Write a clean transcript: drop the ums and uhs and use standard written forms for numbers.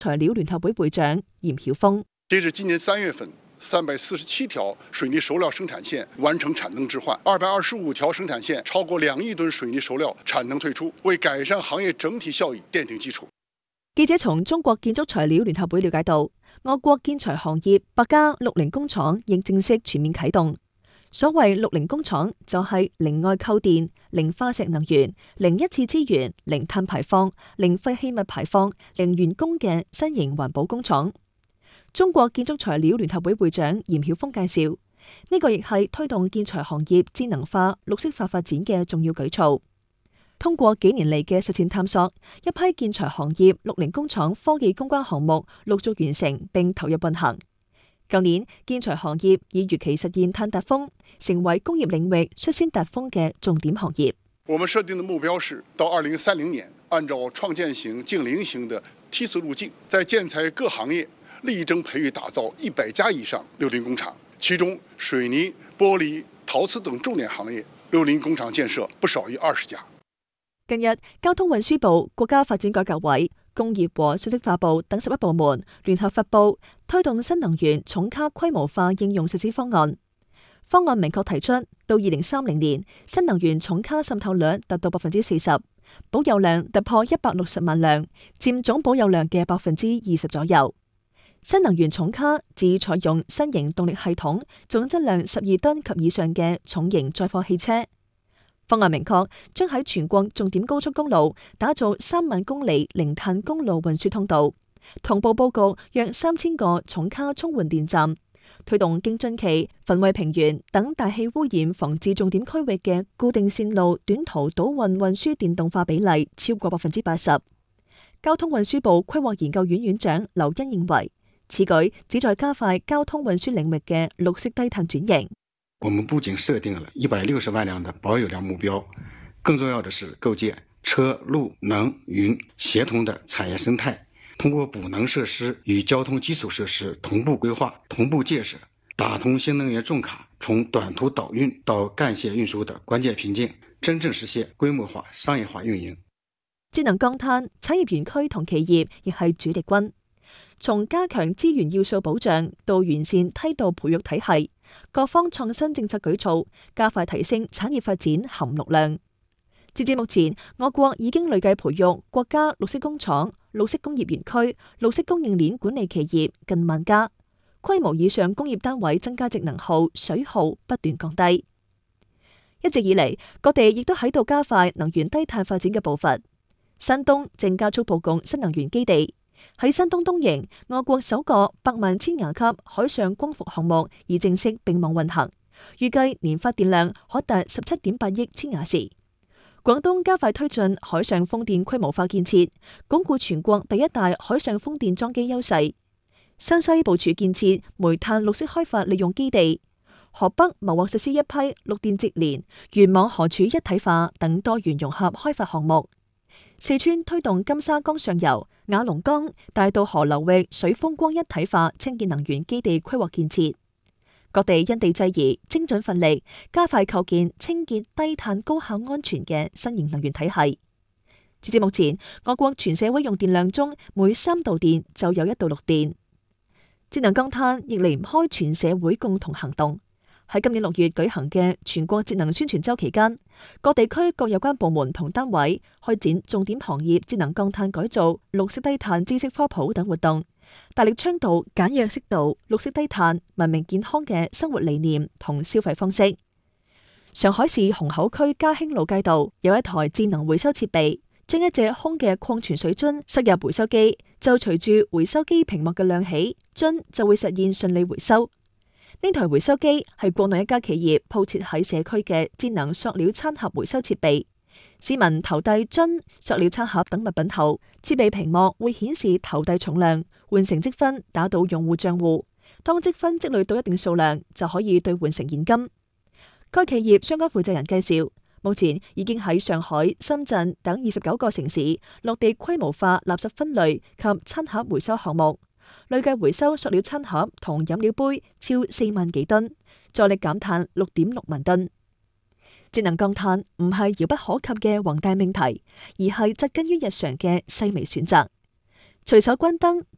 材料聯合會會長嚴曉峰。 截至今年3月份，347條水泥熟料生產線完成產能置換，225條生產線超過2億噸水泥熟料產能退出，為改善行業整體效益奠定基礎。 記者從中國建築材料聯合會了解到，我國建材行業百家60工廠亦正式全面啟動。所謂60工廠就係零外購電、零化石能源、零一次資源、零碳排放、零廢棄物排放、零員工嘅新型環保工廠。中國建築材料聯合會會長嚴曉峰介紹，呢個亦係推動建材行業智能化、綠色化發展嘅重要舉措。通過幾年嚟嘅實踐探索，一批建材行業60工廠科技攻關項目陸續完成並投入運行。舊年建材行業已如期實現碳達峰，成為工業領域率先達峰嘅重點行業。 我們設定的目標是到2030年，按照創建型、淨零型的梯次路徑，在建材各行業力爭培育打造100家以上60工廠，其中水泥、玻璃、陶瓷等重點行業60工廠建設不少於20家。 近日，交通運輸部、國家發展改革委、工業和信息化部等11部門聯合發布推動新能源重卡規模化應用實施方案。方案明確提出，到2030年，新能源重卡滲透率達到40%，保有量突破160萬輛，佔總保有量嘅20%左右。新能源重卡只採用新型動力系統，總質量12噸及以上嘅重型載貨汽車。方案明確將喺全國重點高速公路打造3萬公里零碳公路運輸通道，同步佈局約3000個重卡充換電站，推動京津冀、汾渭平原等大氣污染防治重點區域嘅固定線路短途島運運輸電動化比例超過80%。交通運輸部規劃研究院院長劉欣認為，此舉旨在加快交通運輸領域嘅綠色低碳轉型。 我們不僅設定了160萬輛的保有量目標，更重要的是構建車、路、能、雲協同的產業生態，通過補能設施與交通基礎設施同步規劃、同步建設，打通新能源重卡從短途島運到幹線運輸的關鍵瓶頸，真正實現規模化、商業化運營。 節能降碳產業園區同企業亦係主力軍，從加強資源要素保障到完善梯度培育體系，各方創新政策舉措，加快提升產業發展含綠量。截至目前，我國已經累計培育國家綠色工廠、綠色工業園區、綠色供應鏈管理企業近萬家，規模以上工業單位增加值能耗、水耗不斷降低。一直以嚟，各地亦都喺度加快能源低碳發展嘅步伐。山東正加速佈局新能源基地。喺山東東營，我國首個100萬千瓦級海上光伏項目已正式併網運行，預計年發電量可達17.8億千瓦時。廣東加快推進海上風電規模化建設，鞏固全國第一大海上風電裝機優勢。山西部署建設煤炭綠色開發利用基地，河北謀劃實施一批綠電直連、原網河儲一體化等多元融合開發項目。四川推動金沙江上游、雅砻江、大渡河流域水風光一體化清潔能源基地規劃建設，各地因地制宜，精準奮力，加快構建清潔、低碳、高效、安全嘅新型能源體系。截至目前，我國全社會用電量中每3度電就有1度綠電。節能降碳亦離唔開全社會共同行動。喺今年6月舉行嘅全國節能宣傳週期間，各地區各有關部門同單位開展重點行業節能降碳改造、綠色低碳知識科普等活動，大力倡導簡約適度、綠色低碳、文明健康嘅生活理念同消費方式。上海市虹口區嘉興路街道有一台智能回收設備，將一隻空嘅礦泉水樽塞入回收機，就隨住回收機屏幕嘅亮起，樽就會實現順利回收。呢台回收機係國內一家企業鋪設喺社區嘅智能塑料餐盒回收設備。市民投遞樽、塑料餐盒等物品後，設備屏幕會顯示投遞重量，換成積分打到用戶賬戶。當積分積累到一定數量，就可以兌換成現金。該企業相關負責人介紹，目前已經喺上海、深圳等29個城市落地規模化垃圾分類及餐盒回收項目。累計回收塑料餐盒同飲料杯超4萬幾噸，助力減碳6.6萬噸。節能降碳唔係遙不可及嘅宏大命題，而係扎根於日常嘅細微選擇。隨手關燈、